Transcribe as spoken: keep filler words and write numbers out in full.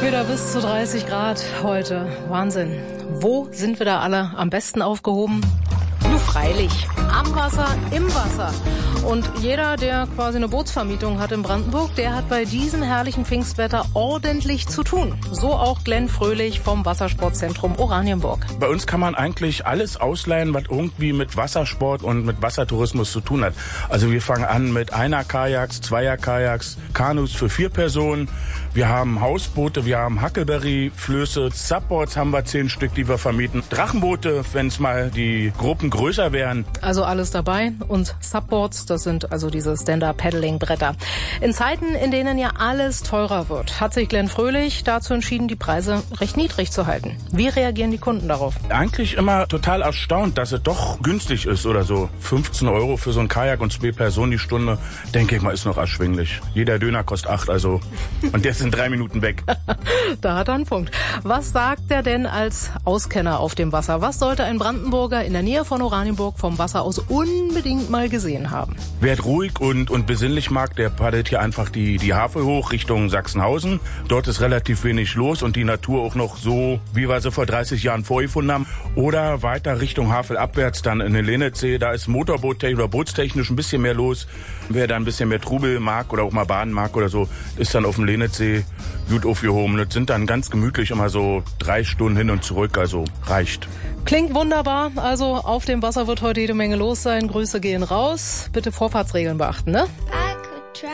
Wieder bis zu dreißig Grad heute. Wahnsinn. Wo sind wir da alle am besten aufgehoben? Nur freilich. Am Wasser, im Wasser. Und jeder, der quasi eine Bootsvermietung hat in Brandenburg, der hat bei diesem herrlichen Pfingstwetter ordentlich zu tun. So auch Glenn Fröhlich vom Wassersportzentrum Oranienburg. Bei uns kann man eigentlich alles ausleihen, was irgendwie mit Wassersport und mit Wassertourismus zu tun hat. Also wir fangen an mit Einer-Kajaks, Zweier-Kajaks, Kanus für vier Personen. Wir haben Hausboote, wir haben Huckleberry, Flöße, Subboards haben wir zehn Stück, die wir vermieten. Drachenboote, wenn es mal die Gruppen größer wären. Also alles dabei. Und Subboards, das sind also diese Stand-Up-Paddling-Bretter. In Zeiten, in denen ja alles teurer wird, hat sich Glenn Fröhlich dazu entschieden, die Preise recht niedrig zu halten. Wie reagieren die Kunden darauf? Eigentlich immer total erstaunt, dass es doch günstig ist oder so. fünfzehn Euro für so ein Kajak und zwei Personen die Stunde, denke ich mal, ist noch erschwinglich. Jeder Döner kostet acht, also. Und der ist in drei Minuten weg. Da hat er einen Punkt. Was sagt er denn als Auskenner auf dem Wasser? Was sollte ein Brandenburger in der Nähe von Oranienburg vom Wasser aus unbedingt mal gesehen haben? Wer es ruhig und, und besinnlich mag, der paddelt hier einfach die, die Havel hoch Richtung Sachsenhausen. Dort ist relativ wenig los und die Natur auch noch so, wie wir sie vor dreißig Jahren vorgefunden haben. Oder weiter Richtung Havel abwärts, dann in den Lenitzsee. Da ist motorboottechnisch oder bootstechnisch ein bisschen mehr los. Wer da ein bisschen mehr Trubel mag oder auch mal baden mag oder so, ist dann auf dem Lenitzsee gut aufgehoben. Das sind dann ganz gemütlich immer so drei Stunden hin und zurück, also reicht. Klingt wunderbar. Also auf dem Wasser wird heute jede Menge los sein. Grüße gehen raus. Bitte Vorfahrtsregeln beachten, ne?